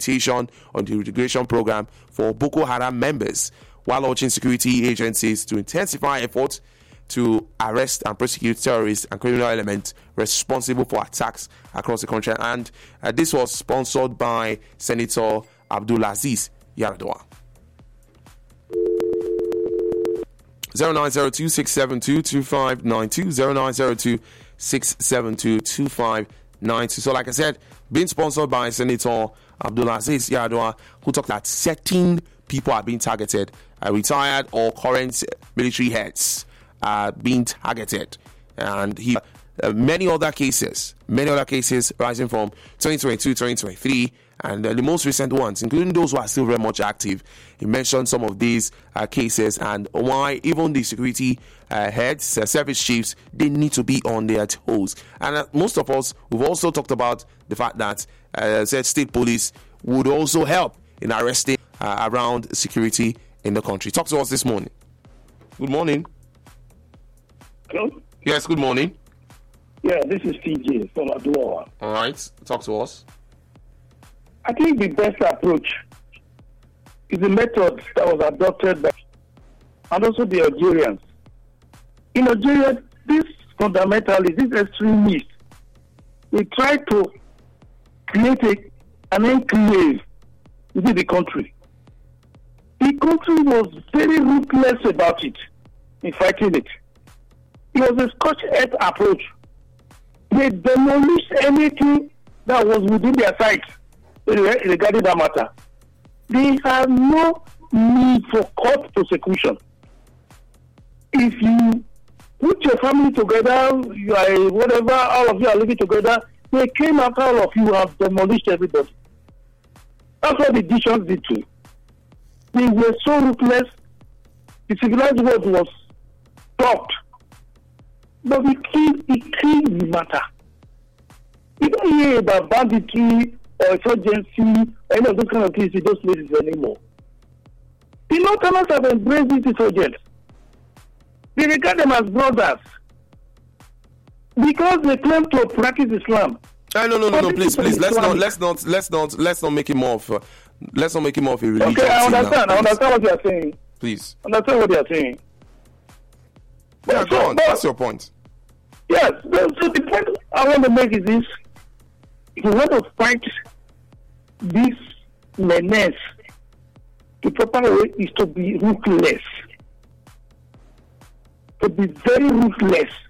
implementation on the integration program for Boko Haram members, while urging security agencies to intensify efforts to arrest and prosecute terrorists and criminal elements responsible for attacks across the country. And this was sponsored by Senator Abdulaziz Yar'Adua. 0902-672-2592, 0902-672-2592. So like I said, being sponsored by Senator Abdulaziz Yar'Adua, who talked that 13 people are being targeted, retired or current military heads are being targeted, and he many other cases rising from 2022, 2023, and the most recent ones, including those who are still very much active. He mentioned some of these cases and why even the security heads, service chiefs, they need to be on their toes. And most of us, we've also talked about the fact that said state police would also help in arresting around security in the country. Talk to us this morning. Good morning. Hello? Yes, good morning. Yeah, this is TJ from Adua. All right, talk to us. I think the best approach is the method that was adopted by and also the Algerians. In Algeria, these fundamentalists, these extremists, they try to create an enclave within the country. The country was very ruthless about it, in fighting it. It was a Scotch-Earth approach. They demolished anything that was within their sight regarding that matter. They have no need for court prosecution. If you put your family together, you are whatever, all of you are living together, they came after all of you have demolished everybody. That's what the Egyptians did too. They were so ruthless. The civilized world was stopped. But it killed the matter. You don't hear about banditry or insurgency or any of those kind of things in those places anymore. The Northerners have embraced these insurgents. They regard them as brothers because they claim to practice Islam. No, please. Let's not make it more of a religion. Okay, I understand what you are saying. Please. Understand what you are saying. Yeah, go on. That's your point. Yes. So the point I want to make is this: if you want to fight this menace, the proper way is to be ruthless. To be very ruthless.